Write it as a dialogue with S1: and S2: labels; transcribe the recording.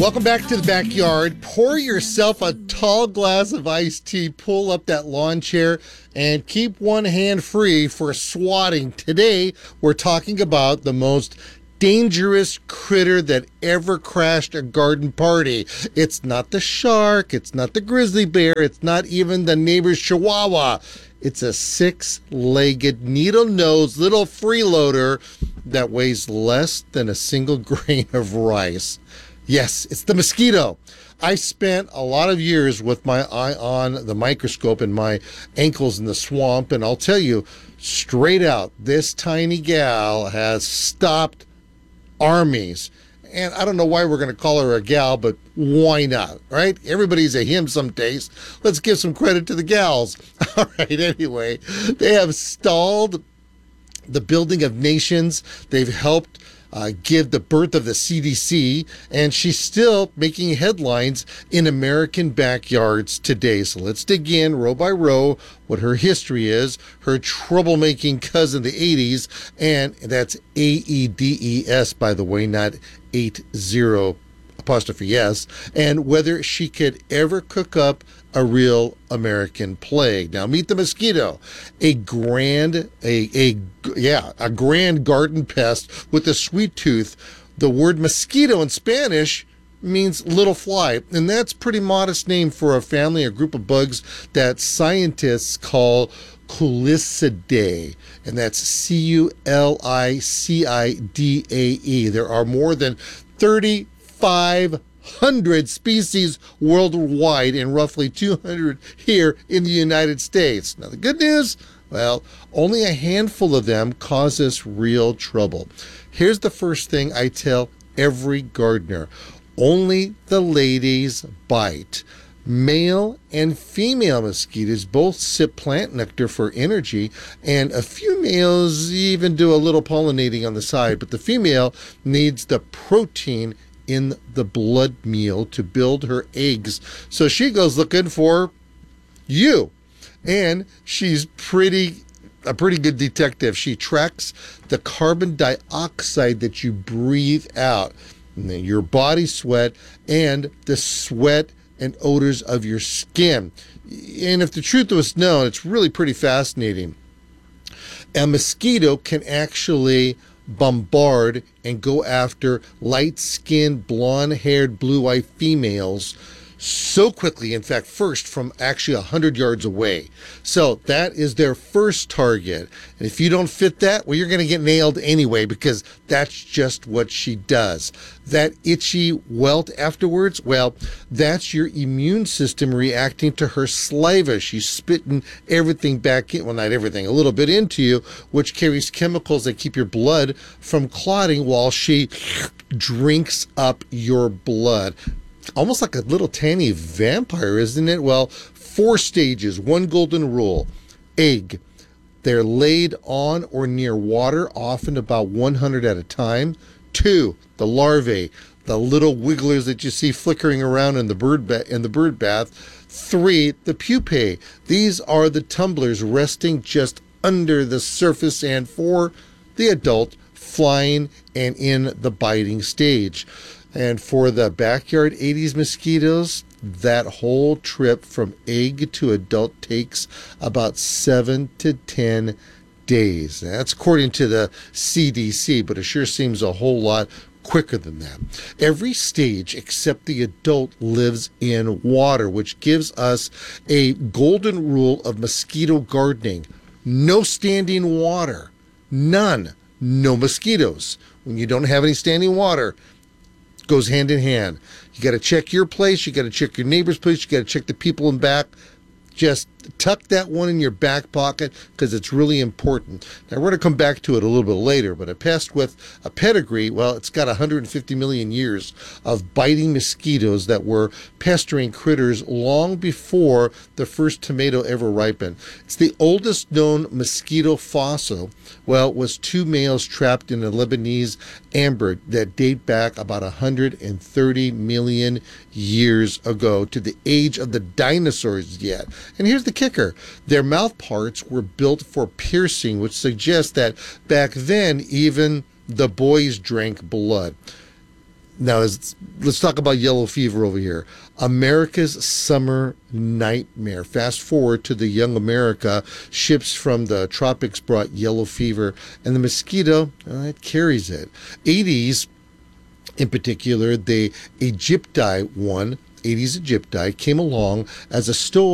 S1: Welcome back to the backyard. Pour yourself a tall glass of iced tea, pull up that lawn chair, and keep one hand free for swatting. Today, we're talking about the most dangerous critter that ever crashed a garden party. It's not the shark, it's not the grizzly bear, it's not even the neighbor's chihuahua. It's a six-legged, needle-nosed little freeloader that weighs less than a single grain of rice. Yes, it's the mosquito. I spent a lot of years with my eye on the microscope and my ankles in the swamp, and I'll tell you, straight out, this tiny gal has stopped armies. And I don't know why we're going to call her a gal, but why not, right? Everybody's a him some days. Let's give some credit to the gals. All right, anyway, they have stalled the building of nations. They've helped give the birth of the CDC, and she's still making headlines in American backyards today. So let's dig in row by row what her history is, her troublemaking cousin, the 80s, and that's AIDS, by the way, not 80 apostrophe S, and whether she could ever cook up a real American plague. Now meet the mosquito, a grand garden pest with a sweet tooth. The word mosquito in Spanish means little fly, and that's a pretty modest name for a family, a group of bugs that scientists call Culicidae, and that's Culicidae. There are more than 3,500 species worldwide and roughly 200 here in the United States. Now, the good news, well, only a handful of them cause us real trouble. Here's the first thing I tell every gardener. Only the ladies bite. Male and female mosquitoes both sip plant nectar for energy, and a few males even do a little pollinating on the side, but the female needs the protein in the blood meal to build her eggs. So she goes looking for you. And she's a pretty good detective. She tracks the carbon dioxide that you breathe out, your body sweat, and the sweat and odors of your skin. And if the truth was known, it's really pretty fascinating. A mosquito can actually bombard and go after light-skinned, blonde-haired, blue-eyed females so quickly, in fact, first from actually 100 yards away. So that is their first target. And if you don't fit that, well, you're going to get nailed anyway, because that's just what she does. That itchy welt afterwards, well, that's your immune system reacting to her saliva. She's spitting everything back in, well, not everything, a little bit into you, which carries chemicals that keep your blood from clotting while she drinks up your blood. Almost like a little tiny vampire, isn't it? Well, 4 stages, 1 golden rule. Egg. They're laid on or near water, often about 100 at a time. 2, the larvae, the little wigglers that you see flickering around in the bird bath. 3, the pupae. These are the tumblers resting just under the surface. And 4, the adult, flying and in the biting stage. And for the backyard 80s mosquitoes, that whole trip from egg to adult takes about 7 to 10 days. That's according to the CDC, but it sure seems a whole lot quicker than that. Every stage except the adult lives in water, which gives us a golden rule of mosquito gardening. No standing water. None. No mosquitoes. When you don't have any standing water, goes hand in hand. You got to check your place. You got to check your neighbor's place. You got to check the people in back. Just tuck that one in your back pocket because it's really important. Now, we're going to come back to it a little bit later, but a pest with a pedigree, well, it's got 150 million years of biting mosquitoes that were pestering critters long before the first tomato ever ripened. It's the oldest known mosquito fossil. Well, it was 2 males trapped in a Lebanese amber that date back about 130 million years ago to the age of the dinosaurs yet. And here's the kicker. Their mouth parts were built for piercing, which suggests that back then even the boys drank blood. Now, let's talk about yellow fever over here. America's summer nightmare. Fast forward to the young America. Ships from the tropics brought yellow fever, and the mosquito, it carries it. 80s, in particular, the Aegypti one, Aedes aegypti, came along as a